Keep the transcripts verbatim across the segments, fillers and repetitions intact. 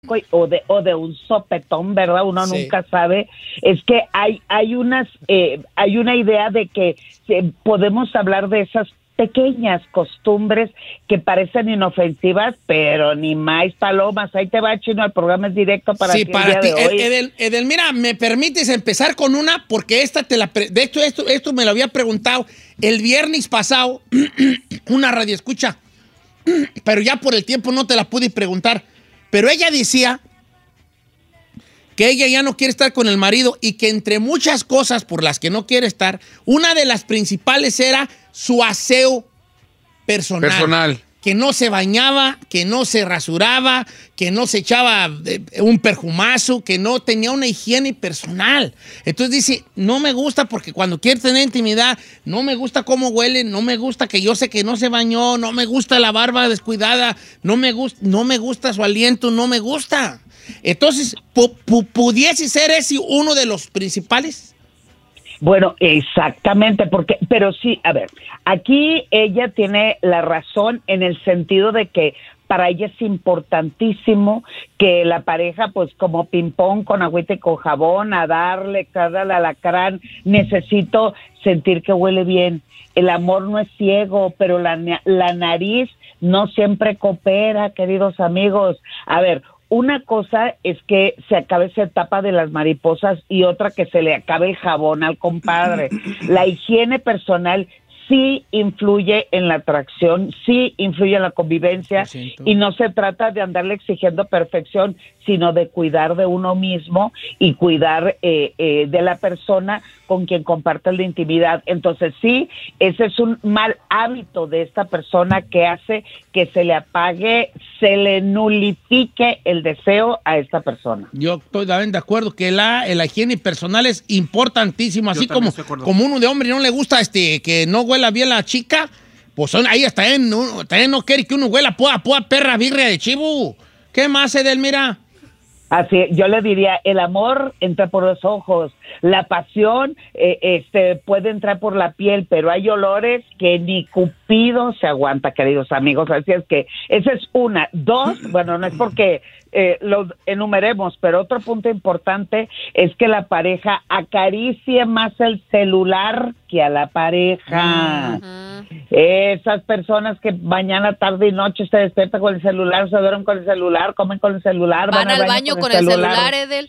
o de o de un sopetón, ¿verdad? Uno sí. nunca sabe. Es que hay hay unas eh, hay una idea de que eh, podemos hablar de esas pequeñas costumbres que parecen inofensivas, pero ni más palomas. Ahí te va, Chino, el programa es directo para sí, ti para el ti. día de hoy. Edel, Edel, mira, ¿me permites empezar con una? Porque esta te la... Pre de hecho, esto, esto me lo había preguntado el viernes pasado, una radioescucha, pero ya por el tiempo no te la pude preguntar. Pero ella decía que ella ya no quiere estar con el marido y que entre muchas cosas por las que no quiere estar, una de las principales era su aseo personal. Personal. Que no se bañaba, que no se rasuraba, que no se echaba un perfumazo, que no tenía una higiene personal. Entonces dice, no me gusta porque cuando quiere tener intimidad, no me gusta cómo huele, no me gusta que yo sé que no se bañó, no me gusta la barba descuidada, no me gusta, no me gusta su aliento, no me gusta. Entonces, ¿pudiese ser ese uno de los principales? Bueno, exactamente, porque, pero sí, a ver, aquí ella tiene la razón en el sentido de que para ella es importantísimo que la pareja, pues como ping-pong con agüita y con jabón, a darle cada alacrán, necesito sentir que huele bien. El amor no es ciego, pero la, la nariz no siempre coopera, queridos amigos. A ver, una cosa es que se acabe esa etapa de las mariposas y otra que se le acabe el jabón al compadre. La higiene personal sí influye en la atracción, sí influye en la convivencia y no se trata de andarle exigiendo perfección, sino de cuidar de uno mismo y cuidar eh, eh, de la persona con quien comparte la intimidad. Entonces sí, ese es un mal hábito de esta persona que hace que se le apague, se le nulifique el deseo a esta persona. Yo estoy también de acuerdo que la, la higiene personal es importantísimo, así como, como uno de hombre no le gusta este que no huela bien la chica, pues son, ahí hasta él no, también no quiere que uno huela pua, pua, perra, birria de chivo. ¿Qué más, Edelmira? Así, yo le diría, el amor entra por los ojos, la pasión eh, este, puede entrar por la piel, pero hay olores que ni Cupido se aguanta, queridos amigos, así es que esa es una. Dos, bueno, no es porque eh, lo enumeremos, pero otro punto importante es que la pareja acaricie más el celular que a la pareja. Uh-huh. Esas personas que mañana, tarde y noche se despiertan con el celular, se duermen con el celular, comen con el celular, van, van al baño, baño con, con el celular, celular Edel.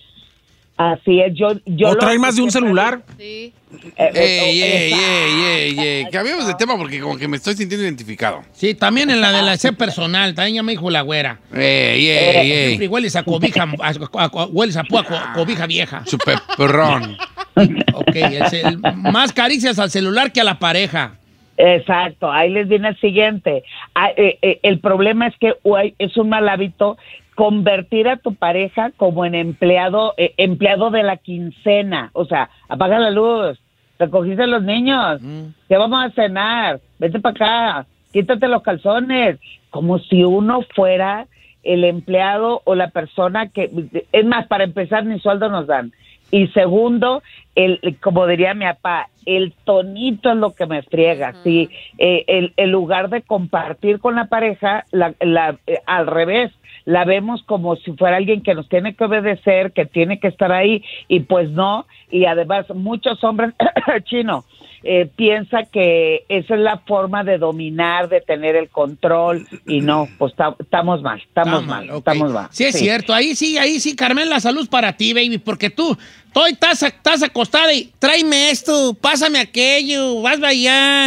Así es, yo... yo ¿O traen más de un celular? Sí. Eh, ey, ey, ey, ey, ey. Cambiamos de tema porque como que me estoy sintiendo identificado. Sí, también en la de la C personal, también ya me dijo la güera. Ey, ey, ey. Siempre hueles a cobija, a, a, a, hueles a pua, cobija vieja. Super perrón. Ok, el, el, más caricias al celular que a la pareja. Exacto, ahí les viene el siguiente. Ah, eh, eh, el problema es que uy, es un mal hábito convertir a tu pareja como en empleado, eh, empleado de la quincena. O sea, apaga la luz, recogiste a los niños, mm. ¿qué vamos a cenar? Vete para acá, quítate los calzones. Como si uno fuera el empleado o la persona que... Es más, para empezar, ni sueldo nos dan. Y segundo, el, como diría mi papá, el tonito es lo que me friega, uh-huh. ¿sí? Eh, el, el lugar de compartir con la pareja, la, la, eh, al revés, la vemos como si fuera alguien que nos tiene que obedecer, que tiene que estar ahí, y pues no, y además muchos hombres, chino, eh, piensa que esa es la forma de dominar, de tener el control, y no, pues estamos mal, estamos mal, okay. estamos mal. Sí, es sí. cierto, ahí sí, ahí sí, Carmen, la salud para ti, baby, porque tú, tú estás, estás acostada y tráeme esto, pásame aquello, vas allá,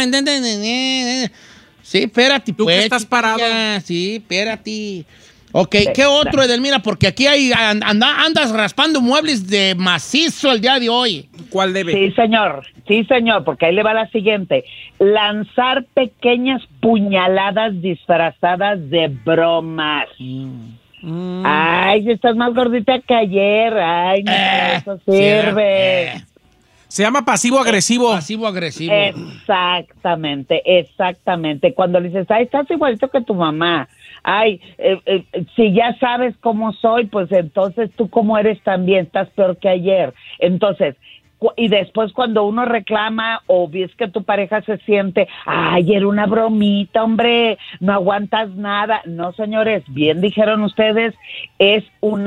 sí, espérate, ¿Tú pues. que estás parado? Ya, sí, espérate. Ok, ¿qué otro, Edelmira? Porque aquí hay, anda, andas raspando muebles de macizo el día de hoy. ¿Cuál debe? Sí, señor. Sí, señor, porque ahí le va la siguiente. Lanzar pequeñas puñaladas disfrazadas de bromas. Mm. Mm. Ay, estás más gordita que ayer. Ay, no, eh, eso sirve. Sí, eh. Se llama pasivo-agresivo. Pasivo-agresivo. Exactamente, exactamente. Cuando le dices, ay, estás igualito que tu mamá. Ay, eh, eh, si ya sabes cómo soy, pues entonces tú cómo eres también, estás peor que ayer. Entonces, y después cuando uno reclama o ves que tu pareja se siente, ay, era una bromita, hombre, no aguantas nada. No, señores, bien dijeron ustedes, es una